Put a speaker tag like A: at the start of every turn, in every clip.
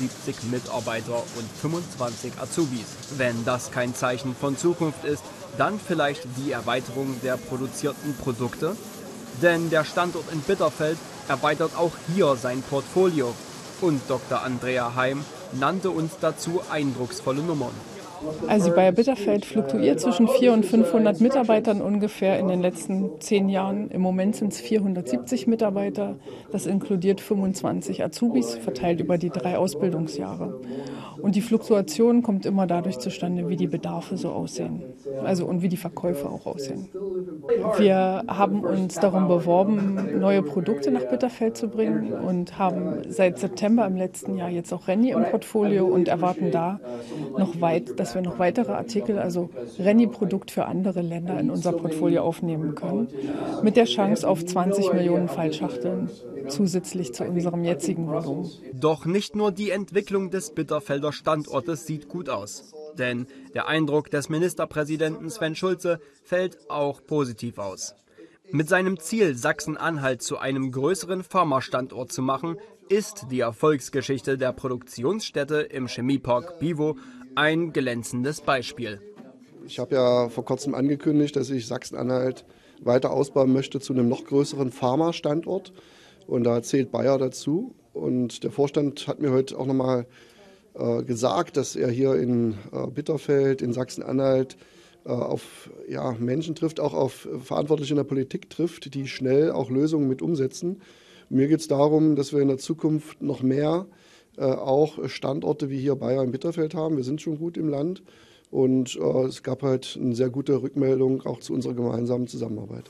A: 75 Mitarbeiter und 25 Azubis. Wenn das kein Zeichen von Zukunft ist, dann vielleicht die Erweiterung der produzierten Produkte? Denn der Standort in Bitterfeld erweitert auch hier sein Portfolio. Und Dr. Andrea Heim nannte uns dazu eindrucksvolle Nummern.
B: Also die Bayer Bitterfeld fluktuiert zwischen 400 und 500 Mitarbeitern ungefähr in den letzten 10 Jahren. Im Moment sind es 470 Mitarbeiter. Das inkludiert 25 Azubis, verteilt über die 3 Ausbildungsjahre. Und die Fluktuation kommt immer dadurch zustande, wie die Bedarfe so aussehen. Also und wie die Verkäufe auch aussehen. Wir haben uns darum beworben, neue Produkte nach Bitterfeld zu bringen und haben seit September im letzten Jahr jetzt auch Renny im Portfolio und erwarten da dass wir noch weitere Artikel, also Renny-Produkt für andere Länder in unser Portfolio aufnehmen können, mit der Chance auf 20 Millionen Fallschachteln zusätzlich zu unserem jetzigen Volumen.
A: Doch nicht nur die Entwicklung des Bitterfelder Standortes sieht gut aus. Denn der Eindruck des Ministerpräsidenten Sven Schulze fällt auch positiv aus. Mit seinem Ziel, Sachsen-Anhalt zu einem größeren Pharma-Standort zu machen, ist die Erfolgsgeschichte der Produktionsstätte im Chemiepark BIVO ein glänzendes Beispiel.
C: Ich habe ja vor kurzem angekündigt, dass ich Sachsen-Anhalt weiter ausbauen möchte zu einem noch größeren Pharma-Standort. Und da zählt Bayer dazu. Und der Vorstand hat mir heute auch nochmal gesagt, dass er hier in Bitterfeld, in Sachsen-Anhalt auf Menschen trifft, auch auf Verantwortliche in der Politik trifft, die schnell auch Lösungen mit umsetzen. Mir geht es darum, dass wir in der Zukunft noch mehr auch Standorte wie hier Bayer in Bitterfeld haben. Wir sind schon gut im Land und es gab halt eine sehr gute Rückmeldung auch zu unserer gemeinsamen Zusammenarbeit.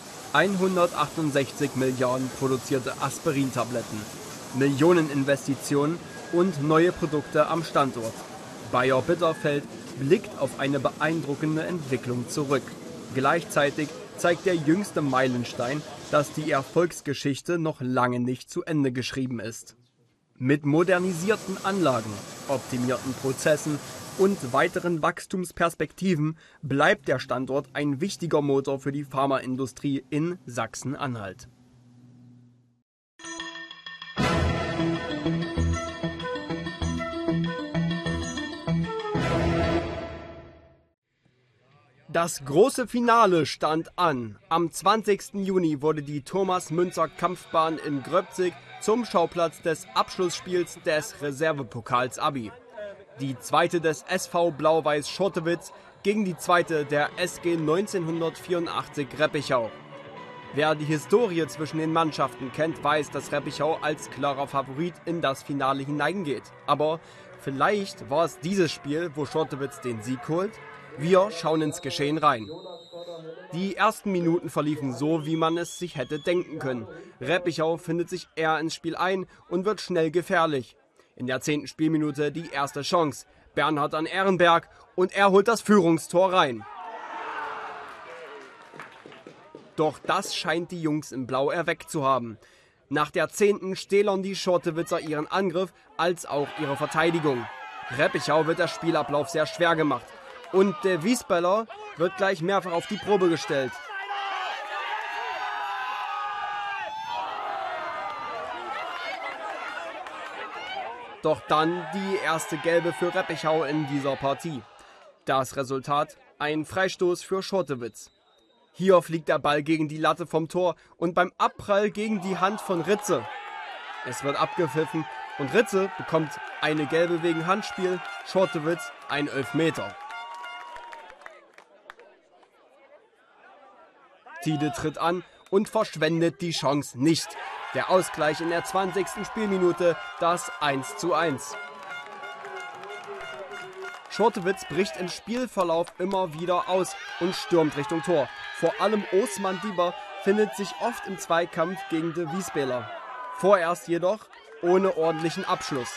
A: 168 Milliarden produzierte Aspirintabletten, Millioneninvestitionen und neue Produkte am Standort. Bayer Bitterfeld blickt auf eine beeindruckende Entwicklung zurück. Gleichzeitig zeigt der jüngste Meilenstein, dass die Erfolgsgeschichte noch lange nicht zu Ende geschrieben ist. Mit modernisierten Anlagen, optimierten Prozessen und weiteren Wachstumsperspektiven bleibt der Standort ein wichtiger Motor für die Pharmaindustrie in Sachsen-Anhalt. Das große Finale stand an. Am 20. Juni wurde die Thomas-Münzer-Kampfbahn in Gröbzig zum Schauplatz des Abschlussspiels des Reservepokals Abi. Die zweite des SV Blau-Weiß Schortewitz gegen die zweite der SG 1984 Reppichau. Wer die Historie zwischen den Mannschaften kennt, weiß, dass Reppichau als klarer Favorit in das Finale hineingeht. Aber vielleicht war es dieses Spiel, wo Schortewitz den Sieg holt? Wir schauen ins Geschehen rein. Die ersten Minuten verliefen so, wie man es sich hätte denken können. Reppichau findet sich eher ins Spiel ein und wird schnell gefährlich. In der 10. Spielminute die erste Chance. Bernhard an Ehrenberg und er holt das Führungstor rein. Doch das scheint die Jungs in Blau erweckt zu haben. Nach der 10. stählern die Schortewitzer ihren Angriff als auch ihre Verteidigung. Reppichau wird der Spielablauf sehr schwer gemacht. Und der Wiesballer wird gleich mehrfach auf die Probe gestellt. Doch dann die erste Gelbe für Reppichau in dieser Partie. Das Resultat: ein Freistoß für Schortewitz. Hier fliegt der Ball gegen die Latte vom Tor und beim Abprall gegen die Hand von Ritze. Es wird abgepfiffen und Ritze bekommt eine Gelbe wegen Handspiel, Schortewitz ein Elfmeter. Tide tritt an und verschwendet die Chance nicht. Der Ausgleich in der 20. Spielminute, das 1:1. Schortewitz bricht im Spielverlauf immer wieder aus und stürmt Richtung Tor. Vor allem Osman Dieber findet sich oft im Zweikampf gegen de Wiesbaler. Vorerst jedoch ohne ordentlichen Abschluss.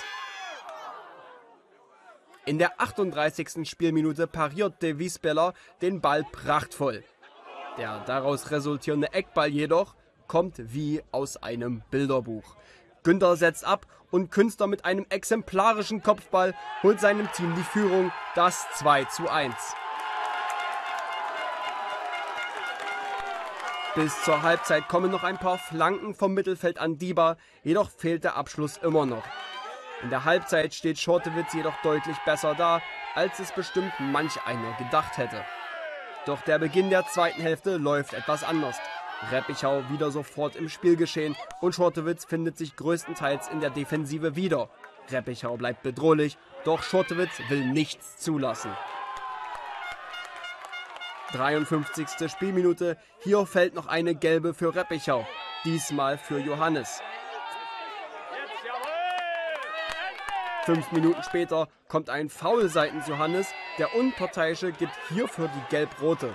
A: In der 38. Spielminute pariert de Wiesbaler den Ball prachtvoll. Der daraus resultierende Eckball jedoch kommt wie aus einem Bilderbuch. Günther setzt ab und Künstler mit einem exemplarischen Kopfball holt seinem Team die Führung, das 2:1. Bis zur Halbzeit kommen noch ein paar Flanken vom Mittelfeld an Dieber, jedoch fehlt der Abschluss immer noch. In der Halbzeit steht Schortewitz jedoch deutlich besser da, als es bestimmt manch einer gedacht hätte. Doch der Beginn der zweiten Hälfte läuft etwas anders. Reppichau wieder sofort im Spielgeschehen und Schortewitz findet sich größtenteils in der Defensive wieder. Reppichau bleibt bedrohlich, doch Schortewitz will nichts zulassen. 53. Spielminute, hier fällt noch eine gelbe für Reppichau, diesmal für Johannes. 5 Minuten später kommt ein Foul seitens Johannes, der Unparteiische gibt hierfür die Gelb-Rote.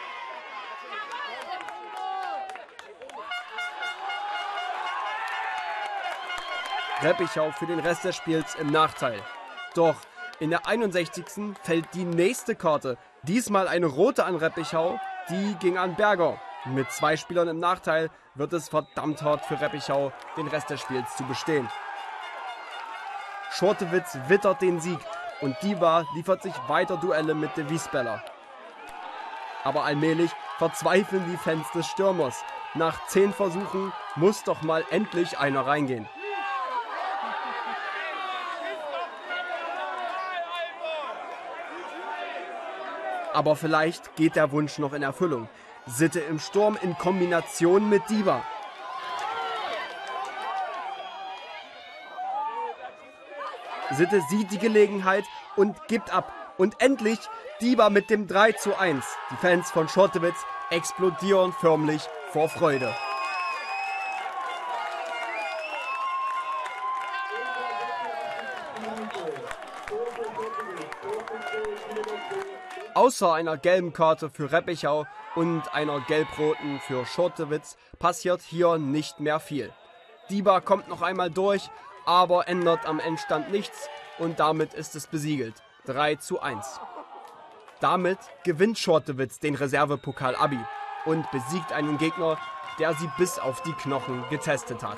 A: Reppichau für den Rest des Spiels im Nachteil. Doch in der 61. fällt die nächste Karte. Diesmal eine rote an Reppichau, die ging an Berger. Mit 2 Spielern im Nachteil wird es verdammt hart für Reppichau, den Rest des Spiels zu bestehen. Schortewitz wittert den Sieg und Diva liefert sich weiter Duelle mit de Wiesbeller. Aber allmählich verzweifeln die Fans des Stürmers. Nach 10 Versuchen muss doch mal endlich einer reingehen. Aber vielleicht geht der Wunsch noch in Erfüllung. Sitte im Sturm in Kombination mit Diva. Sitte sieht die Gelegenheit und gibt ab. Und endlich Diva mit dem 3:1. Die Fans von Schortewitz explodieren förmlich vor Freude. Außer einer gelben Karte für Reppichau und einer gelb-roten für Schortewitz passiert hier nicht mehr viel. Diva kommt noch einmal durch, aber ändert am Endstand nichts und damit ist es besiegelt. 3:1. Damit gewinnt Schortewitz den Reservepokal-Abi und besiegt einen Gegner, der sie bis auf die Knochen getestet hat.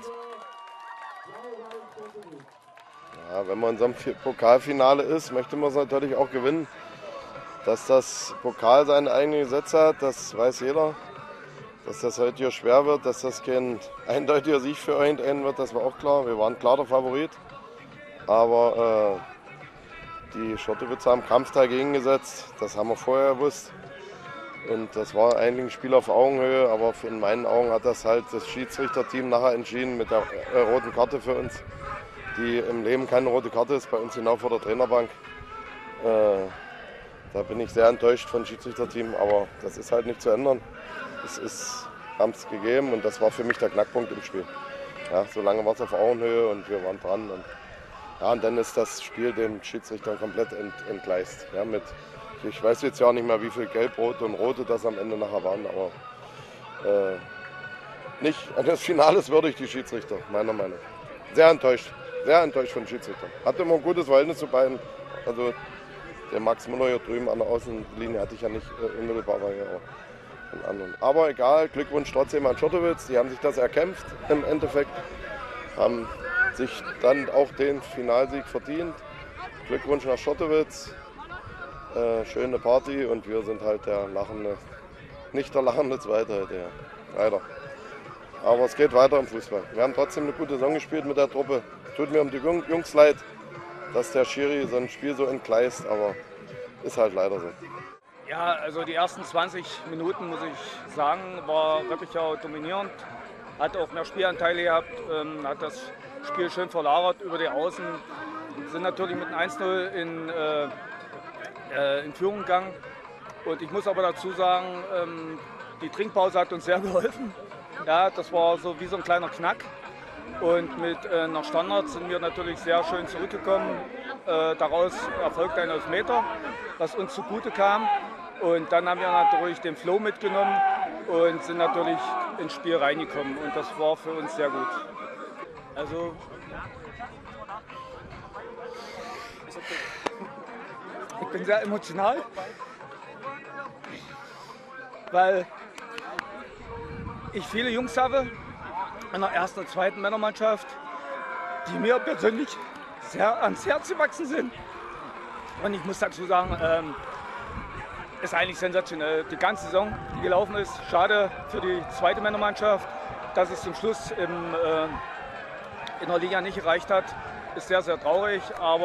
D: Ja, wenn man in so einem Pokalfinale ist, möchte man es natürlich auch gewinnen. Dass das Pokal seine eigenen Gesetze hat, das weiß jeder. Dass das heute hier schwer wird, dass das kein eindeutiger Sieg für irgendeinen wird, das war auch klar. Wir waren klar der Favorit. Aber die Schortewitzer haben Kampf dagegen gesetzt, das haben wir vorher gewusst. Und das war eigentlich ein Spiel auf Augenhöhe, aber in meinen Augen hat das halt das Schiedsrichterteam nachher entschieden mit der roten Karte für uns, die im Leben keine rote Karte ist, bei uns genau vor der Trainerbank. Da bin ich sehr enttäuscht von Schiedsrichterteam, aber das ist halt nicht zu ändern. Haben es gegeben und das war für mich der Knackpunkt im Spiel. Ja, so lange war es auf Augenhöhe und wir waren dran. Und dann ist das Spiel den Schiedsrichtern komplett entgleist. Ja, ich weiß jetzt ja nicht mehr, wie viel Gelb-Rote und Rote das am Ende nachher waren, aber nicht eines Finales würdig die Schiedsrichter, meiner Meinung nach. Sehr enttäuscht von den Schiedsrichtern. Hatte immer ein gutes Verhältnis zu beiden. Also der Max Müller hier drüben an der Außenlinie hatte ich ja nicht unmittelbar, war ja auch von anderen. Aber egal, Glückwunsch trotzdem an Schortewitz. Die haben sich das erkämpft im Endeffekt. Haben sich dann auch den Finalsieg verdient. Glückwunsch nach Schortewitz. Schöne Party und wir sind halt nicht der lachende Zweite heute, ja. Leider. Aber es geht weiter im Fußball. Wir haben trotzdem eine gute Saison gespielt mit der Truppe. Tut mir um die Jungs leid, dass der Schiri so ein Spiel so entgleist, aber ist halt leider so.
E: Ja, also die ersten 20 Minuten, muss ich sagen, war Reppichau dominierend. Hat auch mehr Spielanteile gehabt, hat das Spiel schön verlagert über die Außen. Sind natürlich mit einem 1:0 in Führung gegangen. Und ich muss aber dazu sagen, die Trinkpause hat uns sehr geholfen. Ja, das war so wie so ein kleiner Knack. Und mit nach Standard sind wir natürlich sehr schön zurückgekommen. Daraus erfolgte ein Elfmeter, was uns zugute kam. Und dann haben wir natürlich den Flow mitgenommen und sind natürlich ins Spiel reingekommen. Und das war für uns sehr gut. Also ich bin sehr emotional, weil ich viele Jungs habe in der ersten und zweiten Männermannschaft, die mir persönlich sehr ans Herz gewachsen sind. Und ich muss dazu sagen, ist eigentlich sensationell. Die ganze Saison, die gelaufen ist, schade für die zweite Männermannschaft, dass es zum Schluss in der Liga nicht gereicht hat. ist sehr, sehr traurig, aber